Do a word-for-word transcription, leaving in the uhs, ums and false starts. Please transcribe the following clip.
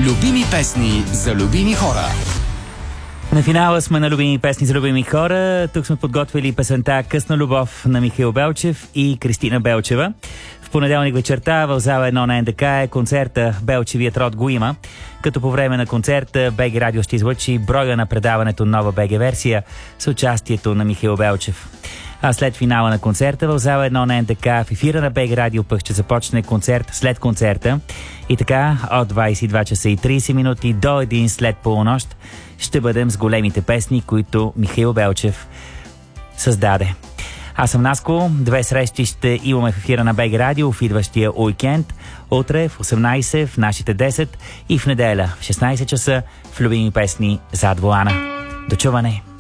Любими песни за любими хора. На финала сме на любими песни за любими хора. Тук сме подготвили песента "Късна любов" на Михаил Белчев и Кристина Белчева. В понеделник вечерта в зала едно на Н Д К е концерта "Белчевият род го има", като по време на концерта БГ Радио ще излъчи броя на предаването "Нова БГ версия" с участието на Михаил Белчев. А след финала на концерта в зала едно на Н Д К в ефира на БГ Радио пък ще започне концерт след концерта. И така от двадесет и два часа и тридесет минути до един след полунощ ще бъдем с големите песни, които Михаил Белчев създаде. Аз съм Наско. Две срещи ще имаме в ефира на БГ Радио в идващия уикенд. Утре в осемнадесет, в нашите десет и в неделя в шестнадесет часа в любими песни зад волана. До чуване!